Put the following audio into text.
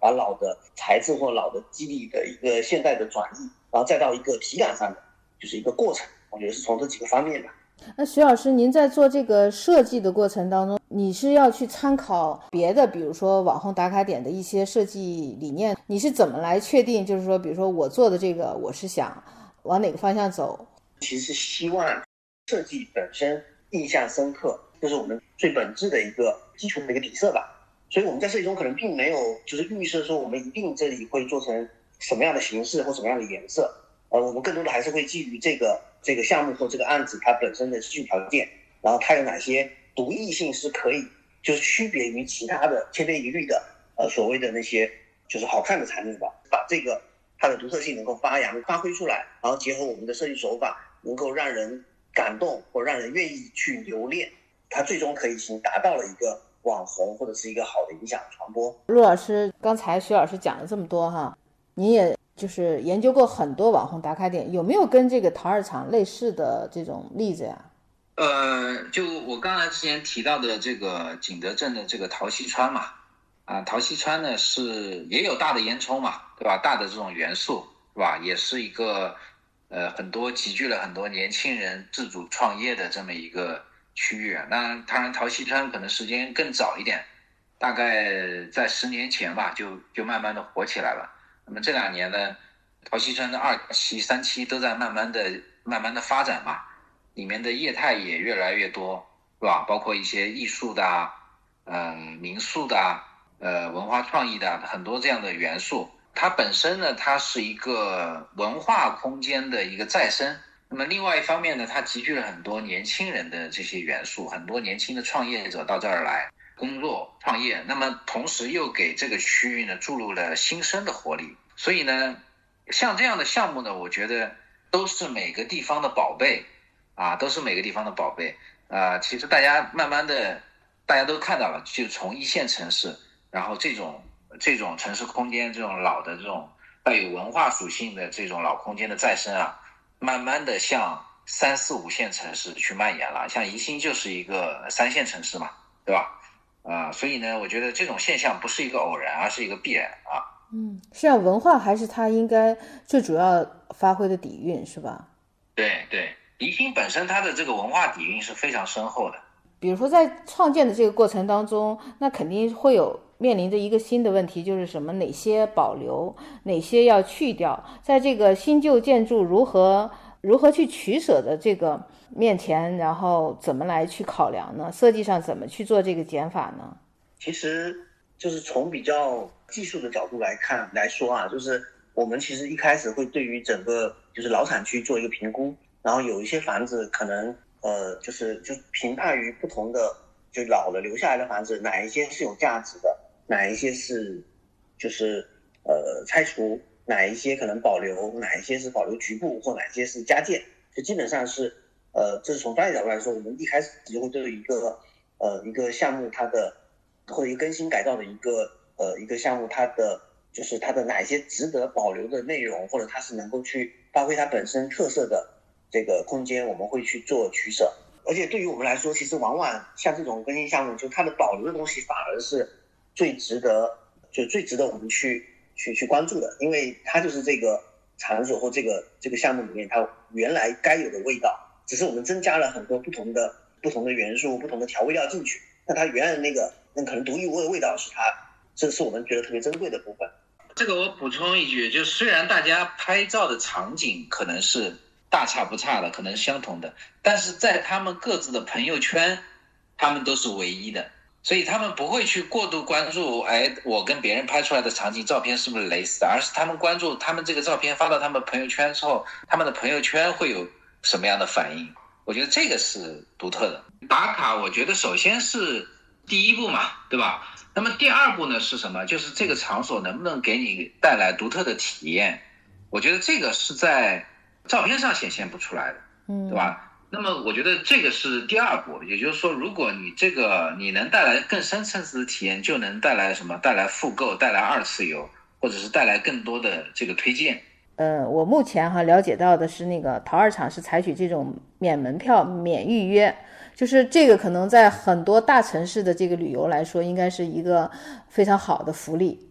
把老的材质或老的基底的一个现代的转移，然后再到一个体感上的，就是一个过程。我觉得是从这几个方面的。 那徐老师，您在做这个设计的过程当中，你是要去参考别的，比如说网红打卡点的一些设计理念，你是怎么来确定？就是说，比如说我做的这个，我是想往哪个方向走？ 其实希望设计本身印象深刻，这是我们最本质的一个基础的一个底色吧。所以我们在设计中可能并没有就是预设说我们一定这里会做成什么样的形式或什么样的颜色，我们更多的还是会基于这个项目或这个案子它本身的基础条件，然后它有哪些独异性是可以就是区别于其他的千篇一律的所谓的那些就是好看的产品吧，把这个它的独特性能够发扬发挥出来，然后结合我们的设计手法，能够让人感动或让人愿意去留恋，它最终可以达到了一个网红或者是一个好的影响传播。 陆老师，刚才徐老师讲了这么多哈，你也就是研究过很多网红打卡点，有没有跟这个陶二厂类似的这种例子呀？ 就我刚才之前提到的这个景德镇的这个陶溪川嘛，陶溪川呢也有大的烟囱嘛，对吧？大的这种元素，是吧？也是一个集聚了很多年轻人自主创业的这么一个区域。那当然陶溪川可能时间更早一点，大概在10年前吧，就慢慢的火起来了。那么这2年呢，陶溪川的2期、3期都在慢慢的发展嘛。里面的业态也越来越多，是吧？包括一些艺术的民宿的文化创意的很多这样的元素。它本身呢，它是一个文化空间的一个再生。那么另外一方面呢，它集聚了很多年轻人的这些元素，很多年轻的创业者到这儿来工作创业，那么同时又给这个区域呢注入了新生的活力。所以呢，像这样的项目呢，我觉得都是每个地方的宝贝。都是每个地方的宝贝。其实大家慢慢的，大家都看到了，就从1线城市，然后这种城市空间，这种老的这种带有文化属性的这种老空间的再生慢慢的向3、4、5线城市去蔓延了。像宜兴就是一个3线城市嘛，对吧？所以呢，我觉得这种现象不是一个偶然，而是一个必然啊。 实际上文化还是它应该最主要发挥的底蕴，是吧？ 对对。宜兴本身它的这个文化底蕴是非常深厚的。 比如说在创建的这个过程当中，那肯定会有面临着一个新的问题，就是什么哪些保留，哪些要去掉，在这个新旧建筑如何去取舍的这个面前，然后怎么来去考量呢？设计上怎么去做这个减法呢？ 其实就是从比较技术的角度来说就是我们其实一开始会对于整个就是老产区做一个评估，然后有一些房子可能就是评判于不同的就老的留下来的房子，哪一些是有价值的，哪一些是就是拆除，哪一些可能保留，哪一些是保留局部，或哪一些是加建，就基本上是这是从专业角度来说，我们一开始就会对一个项目它的或者一个更新改造的一个项目，它的哪一些值得保留的内容，或者它是能够去发挥它本身特色的这个空间，我们会去做取舍。而且对于我们来说，其实往往像这种更新项目，就它的保留的东西反而是最值得我们去关注的，因为它就是这个场所或这个项目里面它原来该有的味道，只是我们增加了很多不同的元素、不同的调味料进去，那它原来那可能独一无二的味道这是我们觉得特别珍贵的部分。 这个我补充一句，就虽然大家拍照的场景可能是大差不差的，可能是相同的，但是在他们各自的朋友圈，他们都是唯一的，所以他们不会去过度关注，我跟别人拍出来的场景照片是不是类似的，而是他们关注他们这个照片发到他们朋友圈之后，他们的朋友圈会有什么样的反应。我觉得这个是独特的。打卡我觉得首先是第一步嘛，对吧？那么第二步呢是什么？就是这个场所能不能给你带来独特的体验。我觉得这个是在照片上显现不出来的，对吧？那么我觉得这个是第二步，也就是说，如果你能带来更深层次的体验，就能带来什么？带来复购，带来2次游，或者是带来更多的这个推荐。 我目前了解到的是，那个陶二厂是采取这种免门票、免预约，就是这个可能在很多大城市的这个旅游来说，应该是一个非常好的福利。